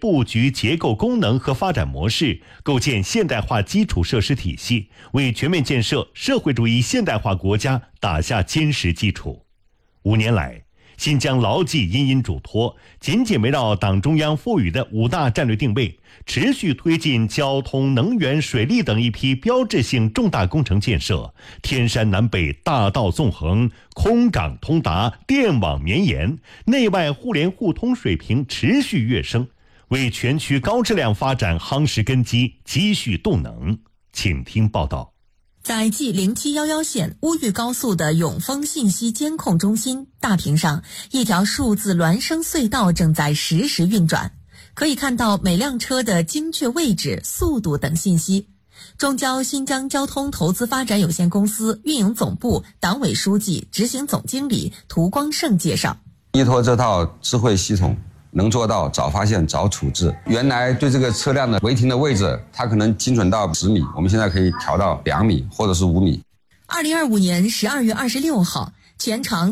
布局结构功能和发展模式，构建现代化基础设施体系，为全面建设社会主义现代化国家打下坚实基础。5年来，新疆牢记殷殷嘱托，紧紧围绕党中央赋予的5大战略定位，持续推进交通、能源、水利等一批标志性重大工程建设，天山南北大道纵横，空港通达，电网绵延，内外互联互通水平持续跃升，为全区高质量发展夯实根基，积蓄动能。请听报道。 在 G0711 线乌豫高速的永丰信息监控中心大屏上，一条数字孪生隧道正在实时运转，可以看到每辆车的精确位置、速度等信息。中交新疆交通投资发展有限公司运营总部党委书记、执行总经理涂光胜介绍， 依托这套智慧系统，能做到早发现早处置。原来对这个车辆的违停的位置，它可能精准到10米，我们现在可以调到2米或者是5米。 2025年12月26号，全长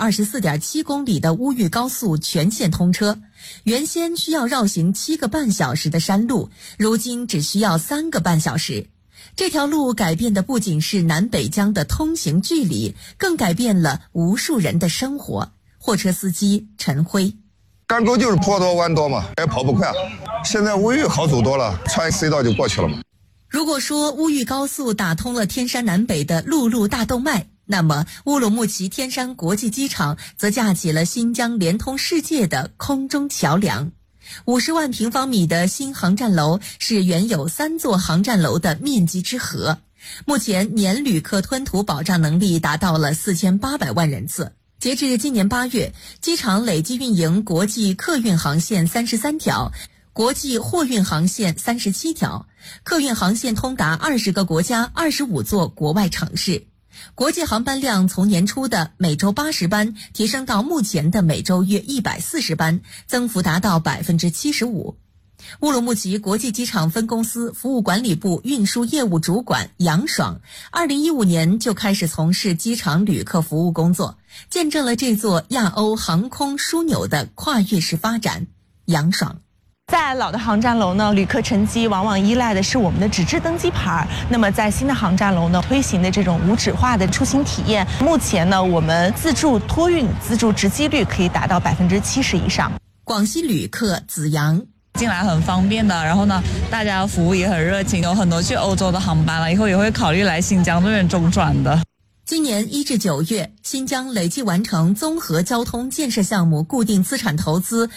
324.7公里的乌豫高速全线通车。原先需要绕行7个半小时的山路，如今只需要3个半小时。这条路改变的不仅是南北疆的通行距离，更改变了无数人的生活。货车司机陈辉， 干沟就是坡多弯多嘛，也跑不快。现在乌豫好走多了，穿隧道就过去了嘛。 如果说乌豫高速打通了天山南北的陆路大动脉，那么乌鲁木齐天山国际机场则架起了新疆连通世界的空中桥梁。50万平方米的新航站楼是原有3座航站楼的面积之和。目前年旅客吞吐保障能力达到了4800万人次。截至今年8月，机场累计运营国际客运航线33条，国际货运航线37条，客运航线通达20个国家25座国外城市。国际航班量从年初的每周80班提升到目前的每周约140班，增幅达到75%。乌鲁木齐国际机场分公司服务管理部运输业务主管杨爽，2015年就开始从事机场旅客服务工作，见证了这座亚欧航空枢纽的跨越式发展。杨爽， 在老的航站楼呢，旅客乘机往往依赖的是我们的纸质登机牌。那么在新的航站楼呢，推行的这种无纸化的出行体验，目前呢，我们自助托运、自助值机率可以达到70%以上。 广西旅客子阳， 进来很方便的，然后呢，大家服务也很热情，有很多去欧洲的航班了，以后也会考虑来新疆这边中转的。 今年1至9月，新疆累计完成综合交通建设项目固定资产投资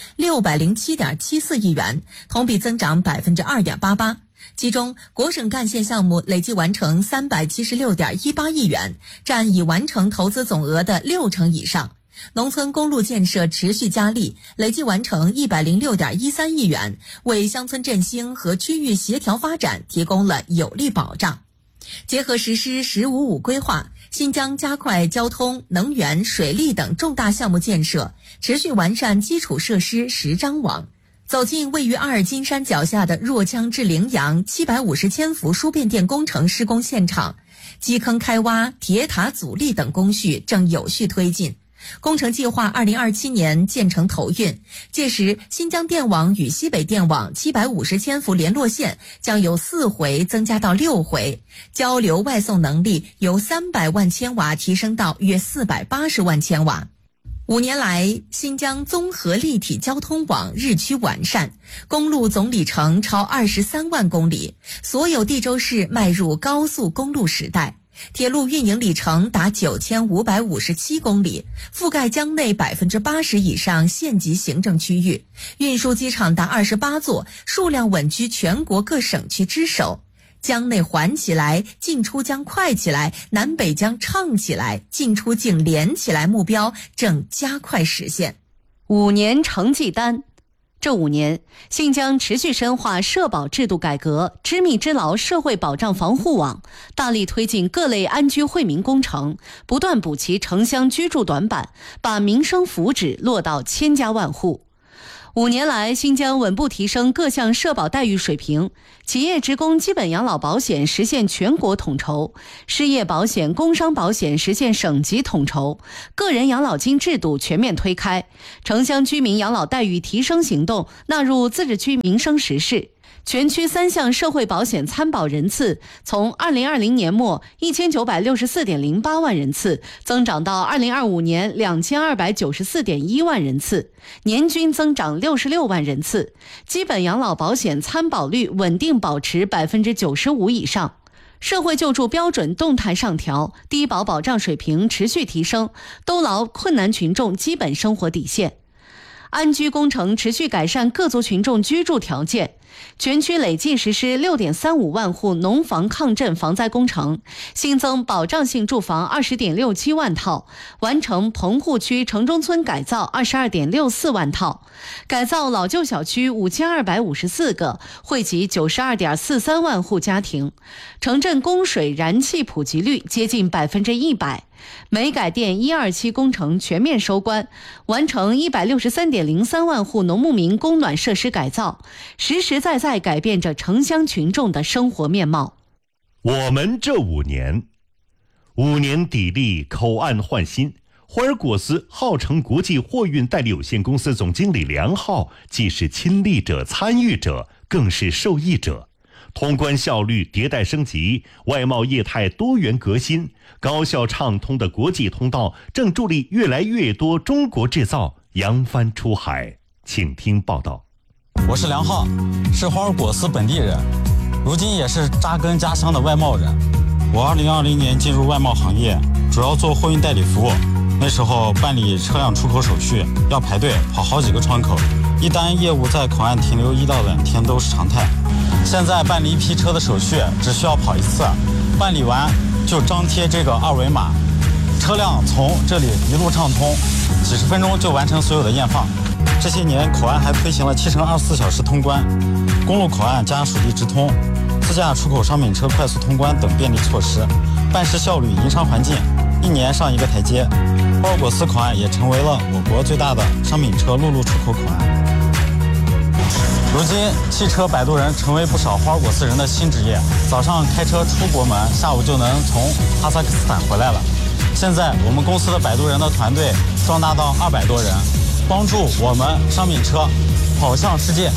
607.74亿元，同比增长2.88%。其中，国省干线项目累计完成376.18亿元，占已完成投资总额的60%以上。农村公路建设持续加力，累计完成106.13亿元，为乡村振兴和区域协调发展提供了有力保障。结合实施“15+5”规划，新疆加快交通、能源、水利等重大项目建设，持续完善基础设施10张网。走进位于阿尔金山脚下的若羌至羚羊750千伏输变电工程施工现场，基坑开挖、铁塔阻力等工序正有序推进。工程计划2027年建成投运，届时新疆电网与西北电网750千伏联络线将由4回增加到6回，交流外送能力由300万千瓦提升到约480万千瓦。5年来，新疆综合立体交通网日趋完善，公路总里程超23万公里，所有地州市迈入高速公路时代。铁路运营里程达9557公里，覆盖疆内80%以上县级行政区域，运输机场达28座，数量稳居全国各省区之首。疆内缓起来，进出疆快起来，南北疆畅起来，进出境连起来，目标正加快实现。 5年成绩单。这5年，新疆持续深化社保制度改革，织密织牢社会保障防护网，大力推进各类安居惠民工程，不断补齐城乡居住短板，把民生福祉落到千家万户。 5年来，新疆稳步提升各项社保待遇水平，企业职工基本养老保险实现全国统筹，失业保险、工伤保险实现省级统筹，个人养老金制度全面推开，城乡居民养老待遇提升行动纳入自治区民生实事。全区3项社会保险参保人次从2020年末1964.08万人次增长到2025年2294.1万人次，年均增长66万人次，基本养老保险参保率稳定保持95%以上。社会救助标准动态上调，低保保障水平持续提升，兜牢困难群众基本生活底线。安居工程持续改善各族群众居住条件，全区累计实施6.35万户农房抗震防灾工程，新增保障性住房20.67万套，完成棚户区城中村改造22.64万套，改造老旧小区5254个，惠及92.43万户家庭，城镇供水燃气普及率接近100%。煤改电1、2期工程全面收官，完成163.03万户农牧民供暖设施改造，实实在在改变着城乡群众的生活面貌。 我们这5年砥砺，口岸换新。霍尔果斯浩城国际货运代理有限公司总经理梁浩既是亲历者、参与者，更是受益者。通关效率迭代升级，外贸业态多元革新，高效畅通的国际通道正助力越来越多中国制造扬帆出海。请听报道。 我是梁浩，是霍尔果斯本地人，如今也是扎根家乡的外贸人。我2020年进入外贸行业，主要做货运代理服务。那时候办理车辆出口手续要排队跑好几个窗口，一单业务在口岸停留1到2天都是常态。现在办理一批车的手续只需要跑1次，办理完就张贴这个2维码，车辆从这里一路畅通，几十分钟就完成所有的验放。这些年口岸还推行了7×24小时通关，公路口岸加属地直通，自驾出口商品车快速通关等便利措施，办事效率、营商环境1年上一个台阶。霍尔果斯口岸也成为了我国最大的商品车陆路出口口岸。如今，汽车摆渡人成为不少霍尔果斯人的新职业。早上开车出国门，下午就能从哈萨克斯坦回来了。现在，我们公司的摆渡人的团队壮大到200多人，帮助我们商品车跑向世界。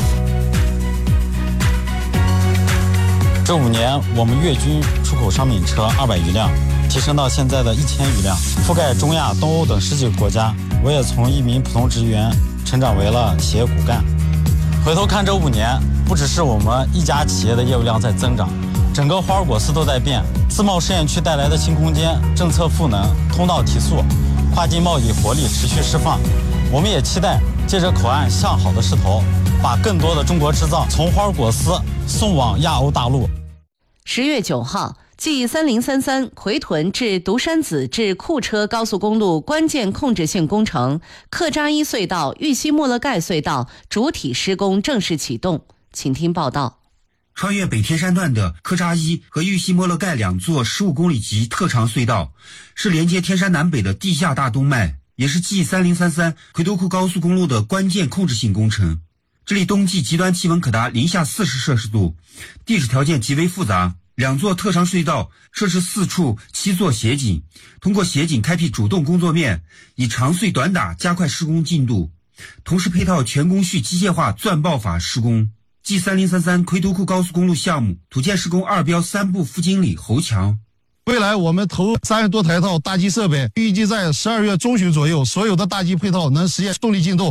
这5年，我们月均出口商品车200余辆，提升到现在的1000余辆，覆盖中亚、东欧等10几个国家。我也从一名普通职员成长为了企业骨干。回头看这5年，不只是我们一家企业的业务量在增长，整个霍尔果斯都在变。自贸试验区带来的新空间、政策赋能、通道提速、跨境贸易活力持续释放。我们也期待借着口岸向好的势头，把更多的中国制造从霍尔果斯送往亚欧大陆。 10月9号，继3033奎屯至独山子至库车高速公路关键控制性工程克扎伊隧道玉溪莫勒盖隧道主体施工正式启动。请听报道。 穿越北天山段的克扎伊和玉溪莫勒盖2座15公里级特长隧道，是连接天山南北的地下大动脉，也是 G3033奎托库高速公路的关键控制性工程。这里冬季极端气温可达零下40摄氏度，地质条件极为复杂。2座特长隧道设置4处7座斜井，通过斜井开辟主动工作面，以长隧短打加快施工进度，同时配套全工序机械化钻爆法施工。G3033奎托库高速公路项目土建施工2标3部副经理侯强。 未来我们投入30多台套大机设备，预计在12月中旬左右，所有的大机配套能实现动力进度。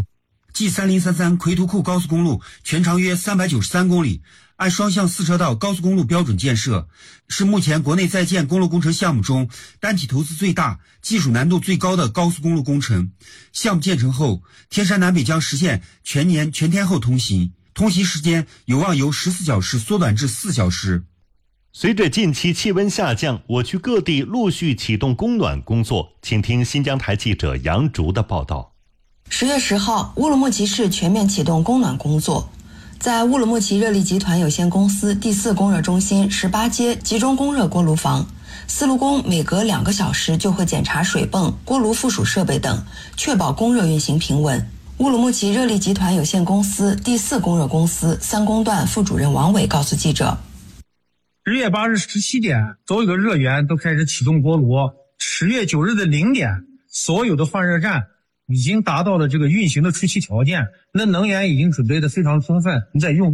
G3033奎托库高速公路全长约393公里，按双向4车道高速公路标准建设，是目前国内在建公路工程项目中单体投资最大、技术难度最高的高速公路工程。项目建成后，天山南北将实现全年全天候通行，通行时间有望由14小时缩短至4小时。 随着近期气温下降，我区各地陆续启动供暖工作。请听新疆台记者杨竹的报道。 10月10号，乌鲁木齐市全面启动供暖工作。在乌鲁木齐热力集团有限公司第4供热中心18街集中供热锅炉房，4炉工每隔2个小时就会检查水泵、锅炉附属设备等，确保供热运行平稳。 乌鲁木齐热力集团有限公司第4供热公司3工段副主任王伟告诉记者 ，10月8日17点，所有的热源都开始启动锅炉。10月9日的0点，所有的换热站已经达到了这个运行的初期条件，那能源已经准备的非常充分，你在用